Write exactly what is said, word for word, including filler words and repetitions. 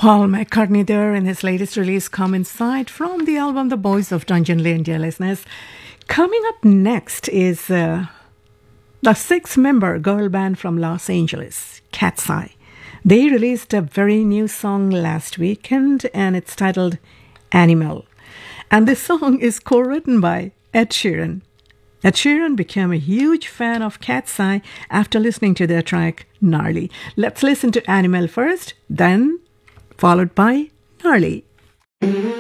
Paul McCartney there in his latest release, Come Inside, from the album The Boys of Dungeon Lane, dear listeners. Coming up next is uh, the six-member girl band from Los Angeles, Cat's Eye. They released a very new song last weekend, and it's titled Animal. And this song is co-written by Ed Sheeran. Ed Sheeran became a huge fan of Cat's Eye after listening to their track Gnarly. Let's listen to Animal first, then followed by Gnarly.